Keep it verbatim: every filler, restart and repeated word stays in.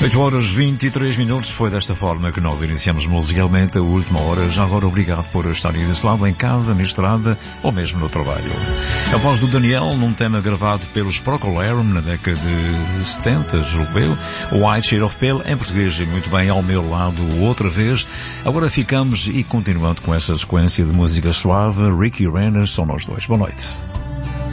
oito horas e vinte e três minutos, foi desta forma que nós iniciamos musicalmente a última hora. Já agora obrigado por estarem desse lado, em casa, na estrada ou mesmo no trabalho. A voz do Daniel num tema gravado pelos Procol Harum na década de setenta, julgo eu, White Shade of Pale, em português muito bem ao meu lado outra vez. Agora ficamos e continuando com essa sequência de música suave, Ricky Renner, são nós dois. Boa noite.